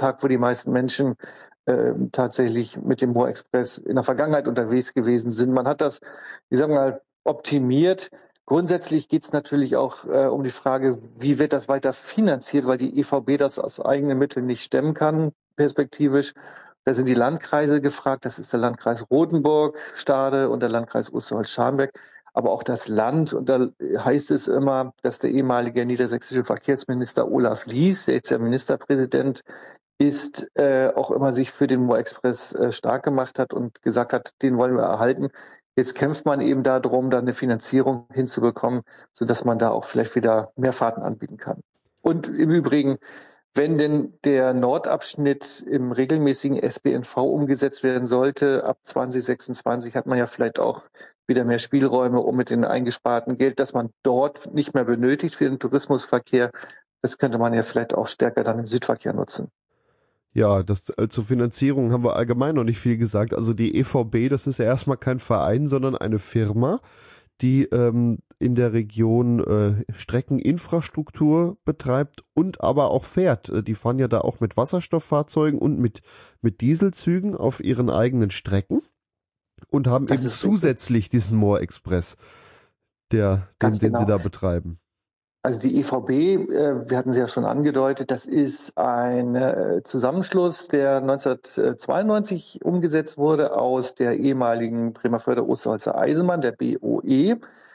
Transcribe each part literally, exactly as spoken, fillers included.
Tag, wo die meisten Menschen äh, tatsächlich mit dem Moorexpress in der Vergangenheit unterwegs gewesen sind. Man hat das, wie sagen wir mal, optimiert. Grundsätzlich geht es natürlich auch äh, um die Frage, wie wird das weiter finanziert, weil die E V B das aus eigenen Mitteln nicht stemmen kann, perspektivisch. Da sind die Landkreise gefragt, das ist der Landkreis Rothenburg, Stade und der Landkreis Osterholz-Scharmbeck, aber auch das Land. Und da heißt es immer, dass der ehemalige niedersächsische Verkehrsminister Olaf Lies, der jetzt der Ministerpräsident ist, äh, auch immer sich für den Moorexpress äh, stark gemacht hat und gesagt hat, den wollen wir erhalten. Jetzt kämpft man eben darum, da eine Finanzierung hinzubekommen, sodass man da auch vielleicht wieder mehr Fahrten anbieten kann. Und im Übrigen, wenn denn der Nordabschnitt im regelmäßigen S B N V umgesetzt werden sollte, ab zwanzig sechsundzwanzig hat man ja vielleicht auch wieder mehr Spielräume, um mit dem eingesparten Geld, das man dort nicht mehr benötigt für den Tourismusverkehr, das könnte man ja vielleicht auch stärker dann im Südverkehr nutzen. Ja, das äh, zur Finanzierung haben wir allgemein noch nicht viel gesagt. Also die E V B, das ist ja erstmal kein Verein, sondern eine Firma, die ähm, in der Region äh, Streckeninfrastruktur betreibt und aber auch fährt. Äh, Die fahren ja da auch mit Wasserstofffahrzeugen und mit, mit Dieselzügen auf ihren eigenen Strecken und haben Das eben ist richtig. zusätzlich diesen Moorexpress, der, den, Ganz den sie genau. da betreiben. Also die E V B, äh, wir hatten sie ja schon angedeutet, das ist ein äh, Zusammenschluss, der neunzehnhundertzweiundneunzig umgesetzt wurde aus der ehemaligen Bremerförde-Osterholzer Eisenbahn, der B O E,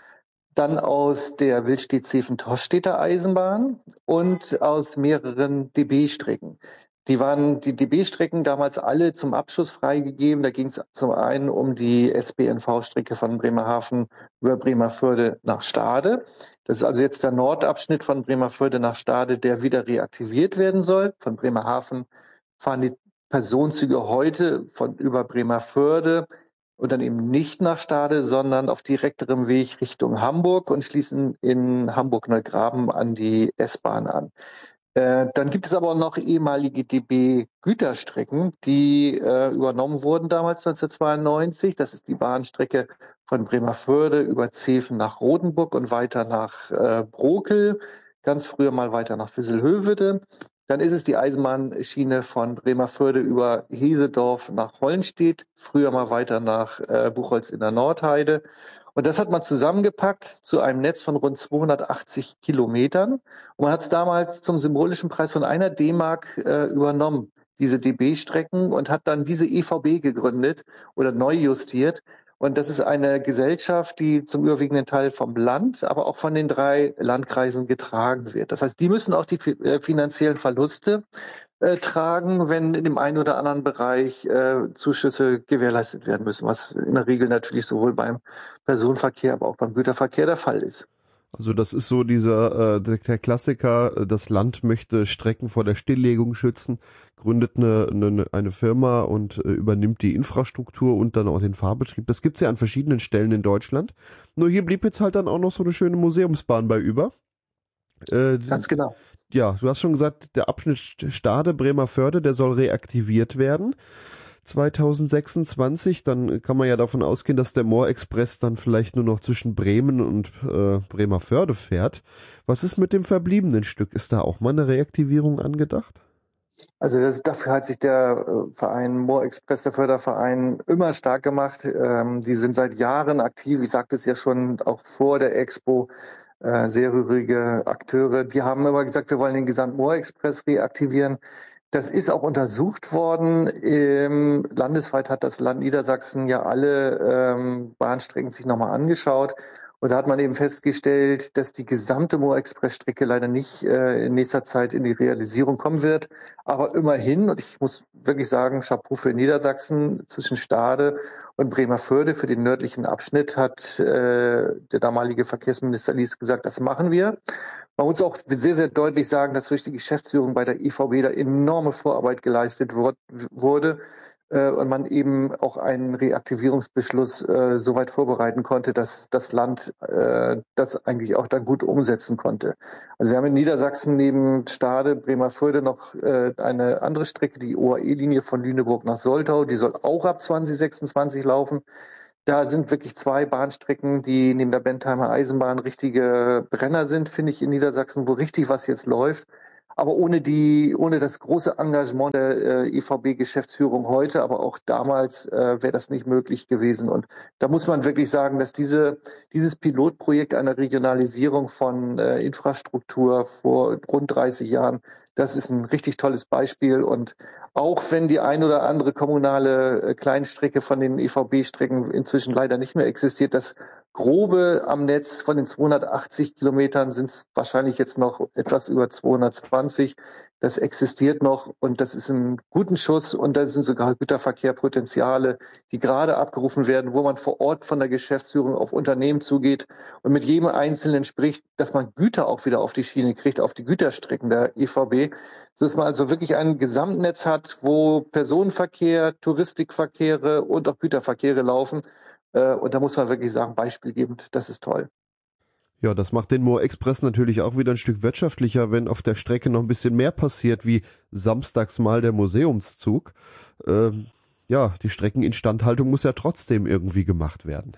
dann aus der Willstedt-Zeven-Tosteter Eisenbahn und aus mehreren D B-Strecken. Die waren die D B-Strecken damals alle zum Abschuss freigegeben. Da ging es zum einen um die S B N V-Strecke von Bremerhaven über Bremerförde nach Stade. Das ist also jetzt der Nordabschnitt von Bremerförde nach Stade, der wieder reaktiviert werden soll. Von Bremerhaven fahren die Personenzüge heute von über Bremerförde und dann eben nicht nach Stade, sondern auf direkterem Weg Richtung Hamburg und schließen in Hamburg-Neugraben an die S-Bahn an. Äh, dann gibt es aber auch noch ehemalige D B-Güterstrecken, die äh, übernommen wurden damals neunzehnhundertzweiundneunzig. Das ist die Bahnstrecke von Bremerförde über Zeven nach Rotenburg und weiter nach äh, Brokel, ganz früher mal weiter nach Visselhövede. Dann ist es die Eisenbahnschiene von Bremerförde über Hesedorf nach Hollenstedt, früher mal weiter nach äh, Buchholz in der Nordheide. Und das hat man zusammengepackt zu einem Netz von rund zweihundertachtzig Kilometern. Und man hat es damals zum symbolischen Preis von einer D-Mark äh, übernommen, diese D B-Strecken, und hat dann diese E V B gegründet oder neu justiert. Und das ist eine Gesellschaft, die zum überwiegenden Teil vom Land, aber auch von den drei Landkreisen getragen wird. Das heißt, die müssen auch die äh, finanziellen Verluste äh, tragen, wenn in dem einen oder anderen Bereich äh, Zuschüsse gewährleistet werden müssen, was in der Regel natürlich sowohl beim Personenverkehr, aber auch beim Güterverkehr der Fall ist. Also das ist so dieser äh, der, der Klassiker, äh, das Land möchte Strecken vor der Stilllegung schützen, gründet eine, eine, eine Firma und äh, übernimmt die Infrastruktur und dann auch den Fahrbetrieb. Das gibt's ja an verschiedenen Stellen in Deutschland. Nur hier blieb jetzt halt dann auch noch so eine schöne Museumsbahn bei über. Äh, Ganz genau. ja, du hast schon gesagt, der Abschnitt Stade Bremerförde, der soll reaktiviert werden. zwanzig sechsundzwanzig, dann kann man ja davon ausgehen, dass der Moorexpress dann vielleicht nur noch zwischen Bremen und äh, Bremerförde fährt. Was ist mit dem verbliebenen Stück? Ist da auch mal eine Reaktivierung angedacht? Also das, dafür hat sich der äh, Verein Moorexpress, der Förderverein, immer stark gemacht. Ähm, die sind seit Jahren aktiv. Ich sagte es ja schon, auch vor der Expo, äh, sehr rührige Akteure. Die haben immer gesagt, wir wollen den gesamten Moorexpress reaktivieren. Das ist auch untersucht worden. Ähm, landesweit hat das Land Niedersachsen ja alle ähm, Bahnstrecken sich nochmal angeschaut. Und da hat man eben festgestellt, dass die gesamte Moorexpress-Strecke leider nicht äh, in nächster Zeit in die Realisierung kommen wird. Aber immerhin, und ich muss wirklich sagen, Chapeau für Niedersachsen, zwischen Stade und Bremerförde für den nördlichen Abschnitt hat äh, der damalige Verkehrsminister Lies gesagt, das machen wir. Man muss auch sehr, sehr deutlich sagen, dass durch die Geschäftsführung bei der E V B da enorme Vorarbeit geleistet wurde äh, und man eben auch einen Reaktivierungsbeschluss äh, so weit vorbereiten konnte, dass das Land äh, das eigentlich auch dann gut umsetzen konnte. Also wir haben in Niedersachsen neben Stade, Bremerförde noch äh, eine andere Strecke, die O A E-Linie von Lüneburg nach Soltau, die soll auch ab zwanzig sechsundzwanzig laufen. Da sind wirklich zwei Bahnstrecken, die neben der Bentheimer Eisenbahn richtige Brenner sind, finde ich, in Niedersachsen, wo richtig was jetzt läuft. Aber ohne die, ohne das große Engagement der äh, E V B-Geschäftsführung heute, aber auch damals äh, wäre das nicht möglich gewesen. Und da muss man wirklich sagen, dass diese, dieses Pilotprojekt einer Regionalisierung von äh, Infrastruktur vor rund dreißig Jahren, das ist ein richtig tolles Beispiel. Und auch wenn die ein oder andere kommunale äh, Kleinstrecke von den E V B-Strecken inzwischen leider nicht mehr existiert, das Grobe am Netz von den zweihundertachtzig Kilometern sind es wahrscheinlich jetzt noch etwas über zweihundertzwanzig. Das existiert noch und das ist ein guten Schuss und da sind sogar Güterverkehrpotenziale, die gerade abgerufen werden, wo man vor Ort von der Geschäftsführung auf Unternehmen zugeht und mit jedem Einzelnen spricht, dass man Güter auch wieder auf die Schiene kriegt, auf die Güterstrecken der E V B, dass man also wirklich ein Gesamtnetz hat, wo Personenverkehr, Touristikverkehre und auch Güterverkehre laufen. Und da muss man wirklich sagen, beispielgebend, das ist toll. Ja, das macht den Moor-Express natürlich auch wieder ein Stück wirtschaftlicher, wenn auf der Strecke noch ein bisschen mehr passiert, wie samstags mal der Museumszug. Ähm, ja, die Streckeninstandhaltung muss ja trotzdem irgendwie gemacht werden.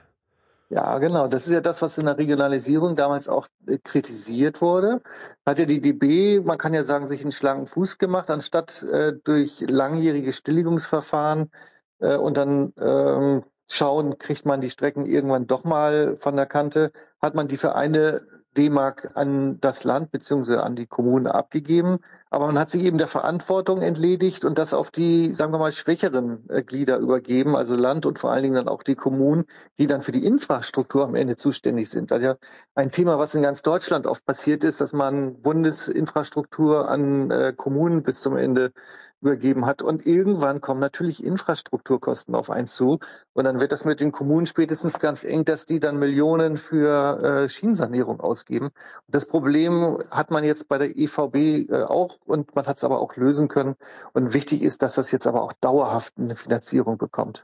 Ja, genau. Das ist ja das, was in der Regionalisierung damals auch äh, kritisiert wurde. Hat ja die D B, man kann ja sagen, sich einen schlanken Fuß gemacht, anstatt äh, durch langjährige Stilllegungsverfahren äh, und dann ähm, schauen, kriegt man die Strecken irgendwann doch mal von der Kante, hat man die für eine D-Mark an das Land beziehungsweise an die Kommunen abgegeben. Aber man hat sich eben der Verantwortung entledigt und das auf die, sagen wir mal, schwächeren äh, Glieder übergeben, also Land und vor allen Dingen dann auch die Kommunen, die dann für die Infrastruktur am Ende zuständig sind. Das ist ja ein Thema, was in ganz Deutschland oft passiert ist, dass man Bundesinfrastruktur an äh, Kommunen bis zum Ende übergeben hat. Und irgendwann kommen natürlich Infrastrukturkosten auf einen zu. Und dann wird das mit den Kommunen spätestens ganz eng, dass die dann Millionen für äh, Schienensanierung ausgeben. Und das Problem hat man jetzt bei der E V B äh, auch und man hat es aber auch lösen können. Und wichtig ist, dass das jetzt aber auch dauerhaft eine Finanzierung bekommt.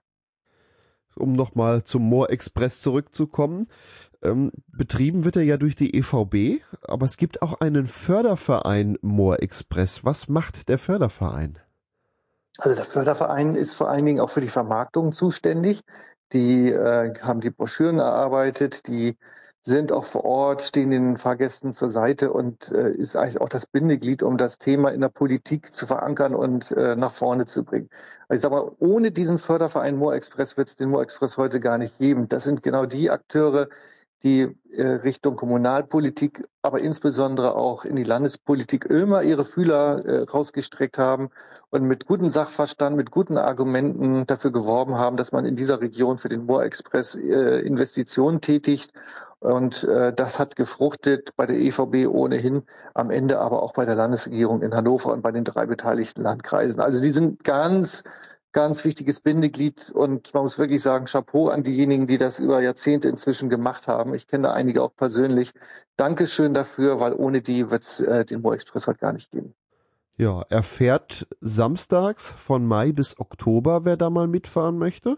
Um nochmal zum Moor-Express zurückzukommen. Ähm, betrieben wird er ja durch die E V B, aber es gibt auch einen Förderverein Moor-Express. Was macht der Förderverein? Also der Förderverein ist vor allen Dingen auch für die Vermarktung zuständig. Die äh, haben die Broschüren erarbeitet, die sind auch vor Ort, stehen den Fahrgästen zur Seite und äh, ist eigentlich auch das Bindeglied, um das Thema in der Politik zu verankern und äh, nach vorne zu bringen. Also ich sage mal, ohne diesen Förderverein Moor Express wird es den Moor Express heute gar nicht geben. Das sind genau die Akteure, die äh, Richtung Kommunalpolitik, aber insbesondere auch in die Landespolitik immer ihre Fühler äh, rausgestreckt haben und mit gutem Sachverstand, mit guten Argumenten dafür geworben haben, dass man in dieser Region für den Moor Express äh, Investitionen tätigt. Und äh, das hat gefruchtet bei der E V B ohnehin, am Ende aber auch bei der Landesregierung in Hannover und bei den drei beteiligten Landkreisen. Also die sind ganz, ganz wichtiges Bindeglied und man muss wirklich sagen, Chapeau an diejenigen, die das über Jahrzehnte inzwischen gemacht haben. Ich kenne da einige auch persönlich. Dankeschön dafür, weil ohne die wird es äh, den Moor Express heute gar nicht geben. Ja, er fährt samstags von Mai bis Oktober, wer da mal mitfahren möchte.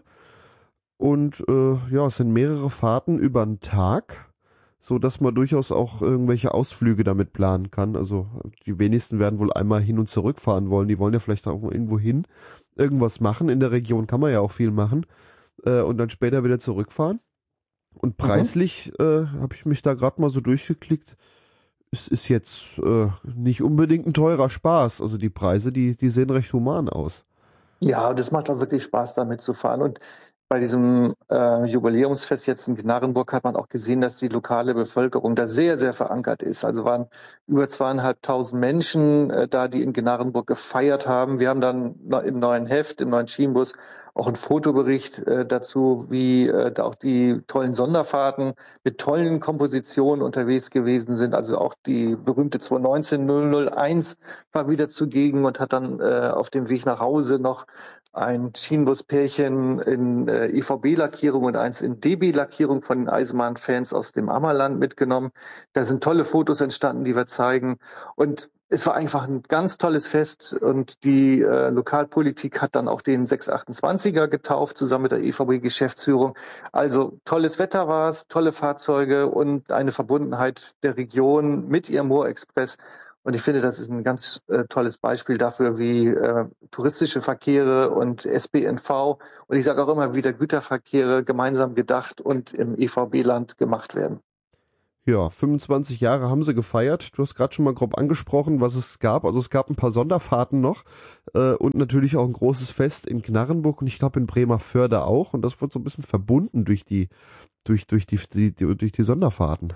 Und äh, ja, es sind mehrere Fahrten über einen Tag, so dass man durchaus auch irgendwelche Ausflüge damit planen kann. Also die wenigsten werden wohl einmal hin und zurück fahren wollen. Die wollen ja vielleicht auch irgendwo hin, irgendwas machen. In der Region kann man ja auch viel machen äh, und dann später wieder zurückfahren. Und Mhm. preislich äh, habe ich mich da gerade mal so durchgeklickt. Es ist jetzt äh, nicht unbedingt ein teurer Spaß. Also die Preise, die, die sehen recht human aus. Ja, das macht auch wirklich Spaß, damit zu fahren. Und bei diesem äh, Jubiläumsfest jetzt in Gnarrenburg hat man auch gesehen, dass die lokale Bevölkerung da sehr, sehr verankert ist. Also waren über zweieinhalbtausend Menschen äh, da, die in Gnarrenburg gefeiert haben. Wir haben dann noch im neuen Heft, im neuen Schienenbus auch einen Fotobericht äh, dazu, wie äh, da auch die tollen Sonderfahrten mit tollen Kompositionen unterwegs gewesen sind. Also auch die berühmte zweihundertneunzehn null null eins war wieder zugegen und hat dann äh, auf dem Weg nach Hause noch ein Schienenbuspärchen in äh, E V B-Lackierung und eins in D B-Lackierung von den Eisenbahnfans aus dem Ammerland mitgenommen. Da sind tolle Fotos entstanden, die wir zeigen. Und es war einfach ein ganz tolles Fest und die äh, Lokalpolitik hat dann auch den sechs achtundzwanziger getauft, zusammen mit der E V B-Geschäftsführung. Also tolles Wetter war es, tolle Fahrzeuge und eine Verbundenheit der Region mit ihrem Moorexpress. Und ich finde, das ist ein ganz äh, tolles Beispiel dafür, wie äh, touristische Verkehre und S B N V und ich sage auch immer wieder Güterverkehre gemeinsam gedacht und im E V B-Land gemacht werden. Ja, fünfundzwanzig Jahre haben sie gefeiert. Du hast gerade schon mal grob angesprochen, was es gab. Also es gab ein paar Sonderfahrten noch äh, und natürlich auch ein großes Fest in Gnarrenburg und ich glaube in Bremerförde auch. Und das wird so ein bisschen verbunden durch die, durch, durch die, die, die durch die Sonderfahrten.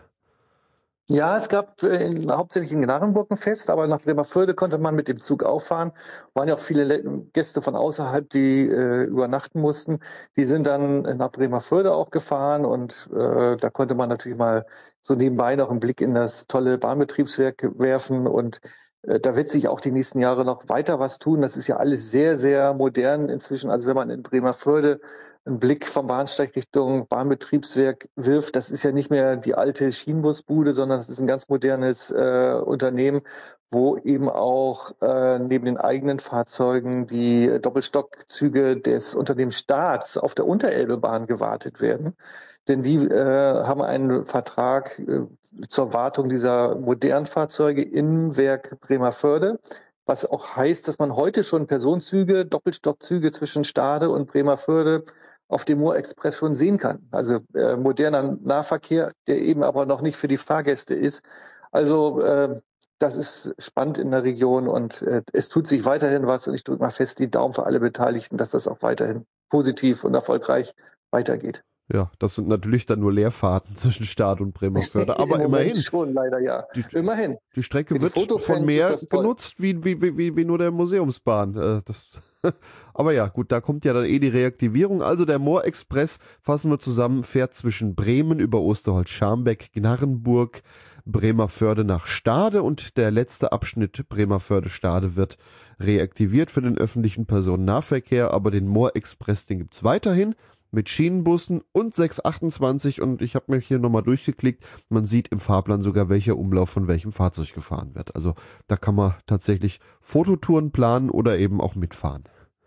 Ja, es gab äh, in, hauptsächlich in Gnarrenburg ein Fest, aber nach Bremerförde konnte man mit dem Zug auch fahren. Waren ja auch viele Le- Gäste von außerhalb, die äh, übernachten mussten. Die sind dann nach Bremerförde auch gefahren und äh, da konnte man natürlich mal so nebenbei noch einen Blick in das tolle Bahnbetriebswerk werfen und äh, da wird sich auch die nächsten Jahre noch weiter was tun. Das ist ja alles sehr, sehr modern inzwischen. Also wenn man in Bremerförde einen Blick vom Bahnsteig Richtung Bahnbetriebswerk wirft, das ist ja nicht mehr die alte Schienenbusbude, sondern es ist ein ganz modernes äh, Unternehmen, wo eben auch äh, neben den eigenen Fahrzeugen die Doppelstockzüge des Unternehmens Staats auf der Unterelbebahn gewartet werden. Denn die äh, haben einen Vertrag äh, zur Wartung dieser modernen Fahrzeuge im Werk Bremerförde, was auch heißt, dass man heute schon Personenzüge, Doppelstockzüge zwischen Stade und Bremerförde auf dem Moorexpress schon sehen kann. Also äh, moderner Nahverkehr, der eben aber noch nicht für die Fahrgäste ist. Also äh, das ist spannend in der Region und äh, es tut sich weiterhin was und ich drücke mal fest die Daumen für alle Beteiligten, dass das auch weiterhin positiv und erfolgreich weitergeht. Ja, das sind natürlich dann nur Leerfahrten zwischen Stade und Bremerförde, aber Im Moment immerhin. schon, leider ja. Die, immerhin. Die Strecke Für wird die von mehr genutzt wie, wie, wie, wie nur der Museumsbahn. Äh, das aber ja, gut, da kommt ja dann eh die Reaktivierung. Also der Moorexpress, fassen wir zusammen, fährt zwischen Bremen über Osterholz-Scharmbeck, Gnarrenburg, Bremerförde nach Stade und der letzte Abschnitt Bremerförde-Stade wird reaktiviert für den öffentlichen Personennahverkehr, aber den Moorexpress, den gibt's weiterhin mit Schienenbussen und sechs achtundzwanzig und ich habe mir hier nochmal durchgeklickt, man sieht im Fahrplan sogar, welcher Umlauf von welchem Fahrzeug gefahren wird. Also da kann man tatsächlich Fototouren planen oder eben auch mitfahren.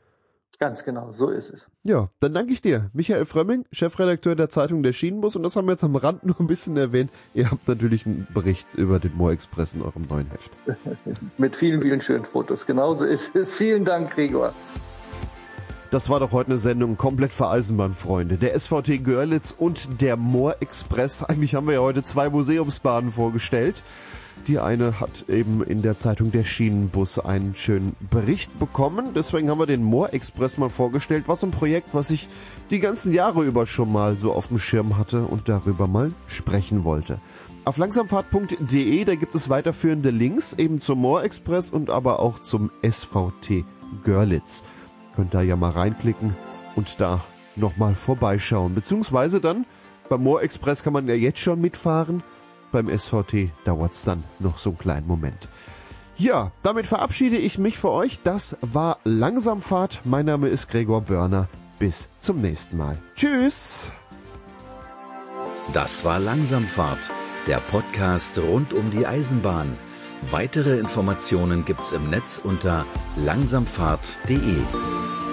Ganz genau, so ist es. Ja, dann danke ich dir, Michael Frömming, Chefredakteur der Zeitung Der Schienenbus und das haben wir jetzt am Rand nur ein bisschen erwähnt. Ihr habt natürlich einen Bericht über den Moorexpress in eurem neuen Heft. Mit vielen, vielen schönen Fotos. Genauso ist es. Vielen Dank, Gregor. Das war doch heute eine Sendung komplett für Eisenbahnfreunde. Der S V T Görlitz und der Moorexpress. Eigentlich haben wir ja heute zwei Museumsbahnen vorgestellt. Die eine hat eben in der Zeitung Der Schienenbus einen schönen Bericht bekommen. Deswegen haben wir den Moorexpress mal vorgestellt. Was ein Projekt, was ich die ganzen Jahre über schon mal so auf dem Schirm hatte und darüber mal sprechen wollte. Auf langsamfahrt punkt de, da gibt es weiterführende Links eben zum Moorexpress und aber auch zum S V T Görlitz. Könnt da ja mal reinklicken und da nochmal vorbeischauen. Beziehungsweise dann, beim Moorexpress kann man ja jetzt schon mitfahren. Beim S V T dauert's dann noch so einen kleinen Moment. Ja, damit verabschiede ich mich für euch. Das war Langsamfahrt. Mein Name ist Gregor Börner. Bis zum nächsten Mal. Tschüss! Das war Langsamfahrt, der Podcast rund um die Eisenbahn. Weitere Informationen gibt's im Netz unter langsamfahrt punkt de.